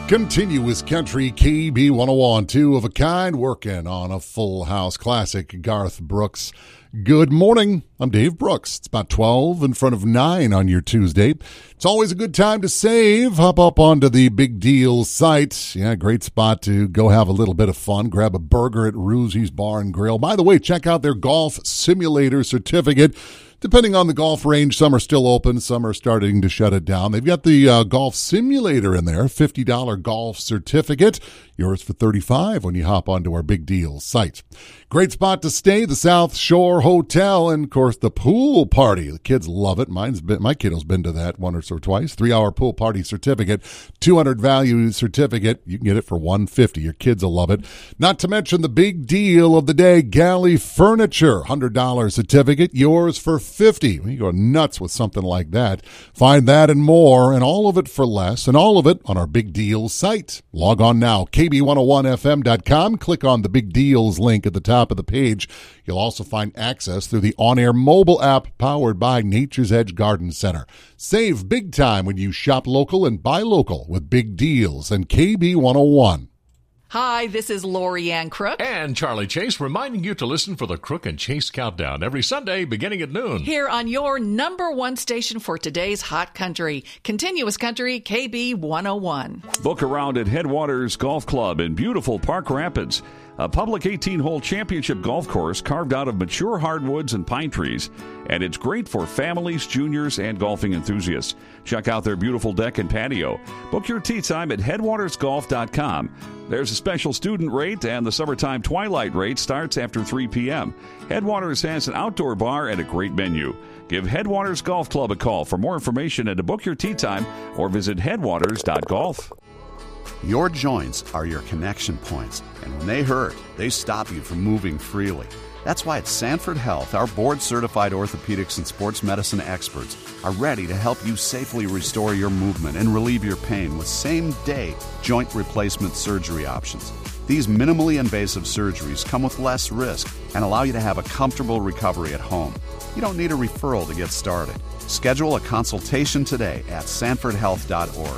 Continuous Country KB 101, two of a kind, working on a full house classic. Garth Brooks. Good morning. I'm Dave Brooks. It's about 12 in front of 9 on your Tuesday. It's always a good time to save. Hop up onto the Big Deal site. Yeah, great spot to go have a little bit of fun. Grab a burger at Ruzzi's Bar and Grill. By the way, check out their golf simulator certificate. Depending on the golf range, some are still open, some are starting to shut it down. They've got the golf simulator in there, $50 golf certificate. Yours for $35 when you hop onto our Big Deal site. Great spot to stay, the South Shore Hotel, and of course the pool party. The kids love it. My kiddo's been to that once or twice. 3-hour pool party certificate, $200 value certificate. You can get it for $150. Your kids will love it. Not to mention the big deal of the day, Galley Furniture, $100 certificate. Yours for $50. You go nuts with something like that. Find that and more, and all of it for less, and all of it on our Big Deal site. Log on now, kb101fm.com. Click on the Big Deals link at the top of the page. You'll also find access through the on-air mobile app powered by Nature's Edge Garden Center. Save big time when you shop local and buy local with Big Deals and KB101. Hi, this is Lori Ann Crook. And Charlie Chase, reminding you to listen for the Crook and Chase Countdown every Sunday beginning at noon. Here on your number one station for today's hot country, Continuous Country KB 101. Book around at Headwaters Golf Club in beautiful Park Rapids. A public 18-hole championship golf course carved out of mature hardwoods and pine trees. And it's great for families, juniors, and golfing enthusiasts. Check out their beautiful deck and patio. Book your tee time at headwatersgolf.com. There's a special student rate, and the summertime twilight rate starts after 3 p.m. Headwaters has an outdoor bar and a great menu. Give Headwaters Golf Club a call for more information and to book your tee time, or visit headwaters.golf. Your joints are your connection points, and when they hurt, they stop you from moving freely. That's why at Sanford Health, our board-certified orthopedics and sports medicine experts are ready to help you safely restore your movement and relieve your pain with same-day joint replacement surgery options. These minimally invasive surgeries come with less risk and allow you to have a comfortable recovery at home. You don't need a referral to get started. Schedule a consultation today at sanfordhealth.org.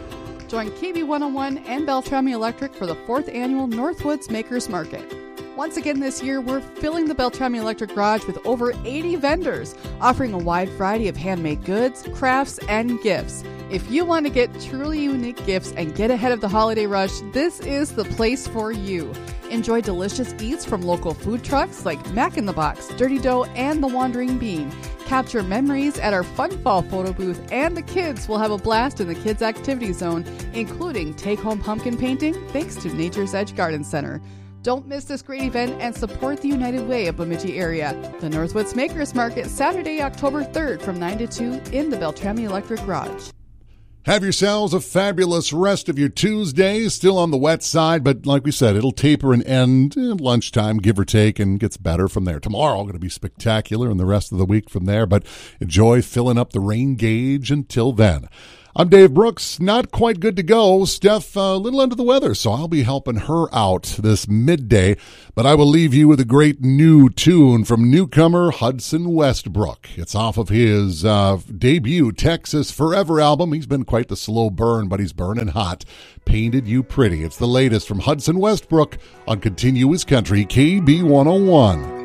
Join KB101 and Beltrami Electric for the 4th annual Northwoods Makers Market. Once again this year, we're filling the Beltrami Electric Garage with over 80 vendors, offering a wide variety of handmade goods, crafts, and gifts. If you want to get truly unique gifts and get ahead of the holiday rush, this is the place for you. Enjoy delicious eats from local food trucks like Mac in the Box, Dirty Dough, and The Wandering Bean. Capture memories at our Fun Fall photo booth, and the kids will have a blast in the Kids Activity Zone, including take-home pumpkin painting thanks to Nature's Edge Garden Center. Don't miss this great event and support the United Way of Bemidji area. The Northwoods Makers Market, Saturday, October 3rd from 9 to 2 in the Beltrami Electric Garage. Have yourselves a fabulous rest of your Tuesday. Still on the wet side, but like we said, it'll taper and end at lunchtime, give or take, and gets better from there. Tomorrow going to be spectacular and the rest of the week from there, but enjoy filling up the rain gauge until then. I'm Dave Brooks, not quite good to go. Steph, a little under the weather, so I'll be helping her out this midday. But I will leave you with a great new tune from newcomer Hudson Westbrook. It's off of his debut Texas Forever album. He's been quite the slow burn, but he's burning hot. Painted You Pretty. It's the latest from Hudson Westbrook on Continuous Country KB 101.